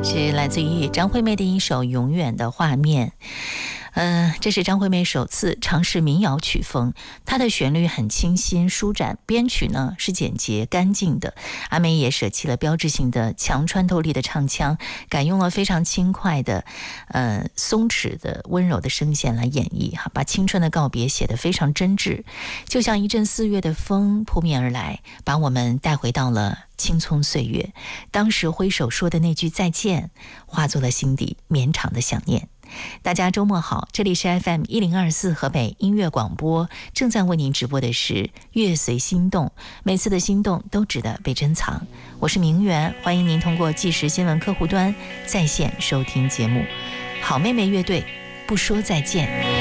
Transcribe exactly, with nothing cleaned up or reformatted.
是来自于张惠妹的一首《永远的画面》。嗯、呃，这是张惠妹首次尝试民谣曲风，她的旋律很清新舒展，编曲呢是简洁干净的。阿妹也舍弃了标志性的强穿透力的唱腔，改用了非常轻快的、呃松弛的温柔的声线来演绎，哈，把青春的告别写得非常真挚，就像一阵四月的风扑面而来，把我们带回到了青葱岁月。当时挥手说的那句再见，化作了心底绵长的想念。大家周末好，这里是 F M 一零二四河北音乐广播，正在为您直播的是乐随心动，每次的心动都值得被珍藏。我是明媛，欢迎您通过即时新闻客户端在线收听节目。好妹妹乐队，不说再见。